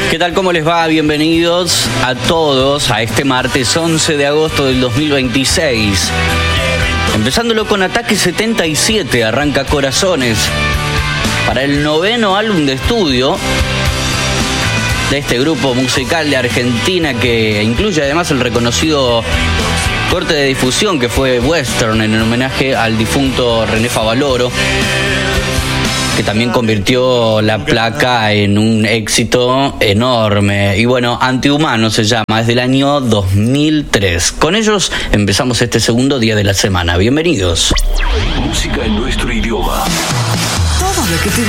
¿Qué tal? ¿Cómo les va? Bienvenidos a todos a este martes 11 de agosto del 2026. Empezándolo con Ataque 77, arranca Corazones, para el 9º álbum de estudio de este grupo musical de Argentina, que incluye además el reconocido corte de difusión que fue Western, en homenaje al difunto René Favaloro, que también convirtió la placa en un éxito enorme. Y bueno, Antihumano se llama, es del año 2003. Con ellos empezamos este segundo día de la semana. Bienvenidos. Música en nuestro idioma. Todo lo que te